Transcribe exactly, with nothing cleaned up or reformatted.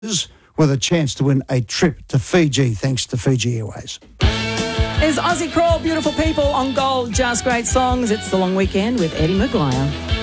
with a chance to win a trip to Fiji thanks to Fiji Airways. There's Aussie Crawl, Beautiful People on Gold, Just Great Songs. It's the long weekend with Eddie Maguire.